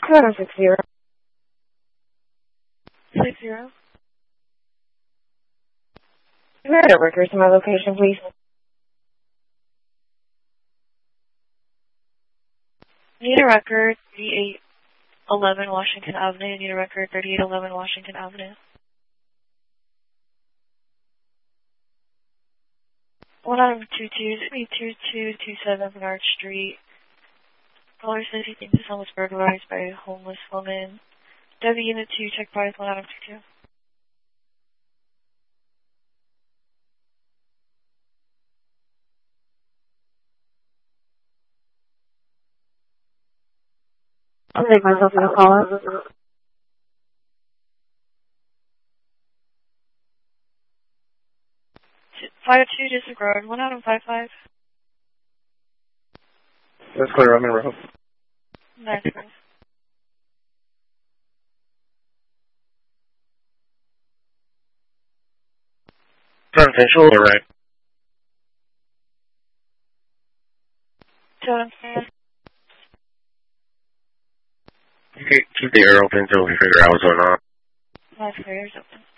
760. 60. Meredith Records to my location, please. Need a record, 3811 Washington Avenue. Need a record, 3811 Washington Avenue. 2227 Bernard Street. Caller says he thinks his home was burglarized by a homeless woman. W Unit 2, check by 122. I'll make myself in a caller. 52 District Road, 155. That's clear, I'm in row. Nice. Confidential or right? You can keep the air open until we figure out what's going on. Nice, clear, open.